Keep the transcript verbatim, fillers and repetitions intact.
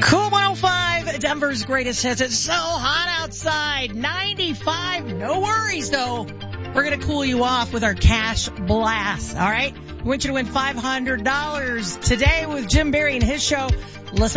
Cool one oh five, Denver's greatest hits. It's so hot outside. ninety-five. No worries, though. We're going to cool you off with our cash blast. All right? We want you to win five hundred dollars today with Jim Barry and his show. Listen.